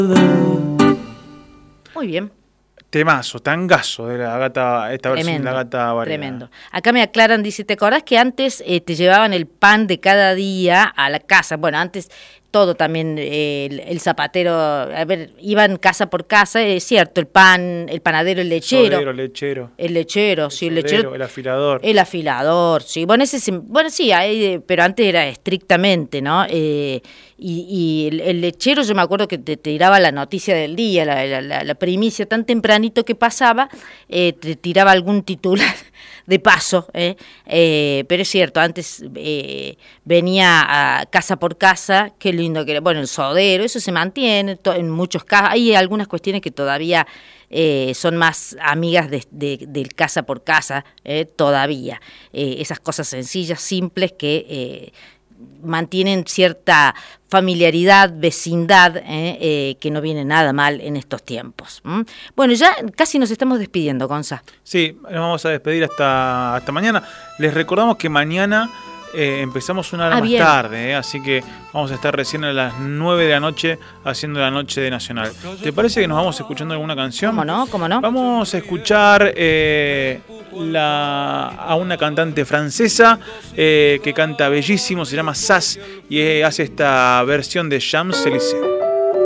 Muy bien. Temazo, tangazo de la gata, esta versión de la Gata Bárbara. Tremendo. Acá me aclaran, dice, ¿te acordás que antes te llevaban el pan de cada día a la casa? Bueno, antes todo también, el zapatero, a ver, iban casa por casa, es cierto, el pan, el panadero, el lechero. Sodero, lechero. El lechero, sí, el lechero. El afilador. El afilador, sí. Bueno, bueno, sí, pero antes era estrictamente, ¿no? Y el lechero, yo me acuerdo que te tiraba la noticia del día, la primicia tan tempranito que pasaba, te tiraba algún titular de paso, pero es cierto, antes venía a casa por casa, qué lindo que era, bueno, el sodero, eso se mantiene en muchos casos, hay algunas cuestiones que todavía son más amigas del casa por casa, todavía, esas cosas sencillas, simples que mantienen cierta familiaridad, vecindad, que no viene nada mal en estos tiempos. Bueno, ya casi nos estamos despidiendo, Gonza. Sí, nos vamos a despedir hasta mañana. Les recordamos que mañana empezamos una hora más tarde, así que vamos a estar recién a las 9 de la noche haciendo la noche de Nacional. ¿Te parece que nos vamos escuchando alguna canción? ¿Cómo no? ¿Cómo no? Vamos a escuchar a una cantante francesa que canta bellísimo, se llama Sass y hace esta versión de Champs-Élysées.